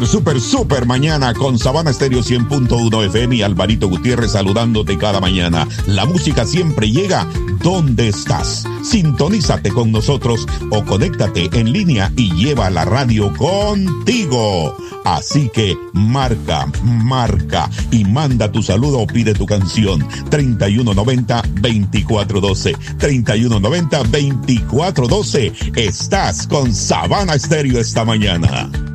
Super mañana con Sabana Estéreo 100.1 FM y Alvarito Gutiérrez saludándote cada mañana. La música siempre llega donde estás. Sintonízate con nosotros o conéctate en línea y lleva la radio contigo. Así que marca y manda tu saludo o pide tu canción. 3190-2412. 3190-2412. Estás con Sabana Estéreo esta mañana.